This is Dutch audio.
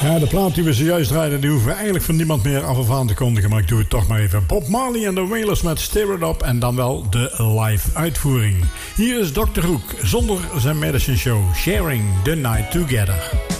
Ja, de plaat die we zojuist draaiden, die hoeven we eigenlijk van niemand meer af of aan te kondigen. Maar ik doe het toch maar even. Bob Marley en de Wailers met Stir It Up en dan wel de live uitvoering. Hier is Dr. Hoek zonder zijn medicine show. Sharing the Night Together.